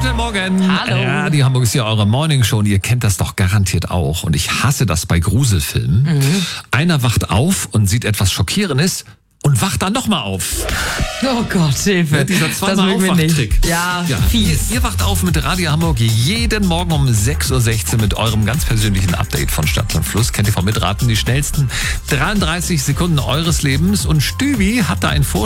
Guten Morgen. Hallo. Radio Hamburg ist ja eure Morningshow und ihr kennt das doch garantiert auch. Und ich hasse das bei Gruselfilmen. Einer wacht auf und sieht etwas Schockierendes und wacht dann nochmal auf. Oh Gott, Hilfe. Ja, dieser zweimal mögen wir nicht. Aufwachtrick. Ja, fies. Ihr wacht auf mit Radio Hamburg jeden Morgen um 6.16 Uhr mit eurem ganz persönlichen Update von Stadt und Fluss. Kennt ihr vom Mitraten die schnellsten 33 Sekunden eures Lebens. Und Stübi hat da ein Vorschlag.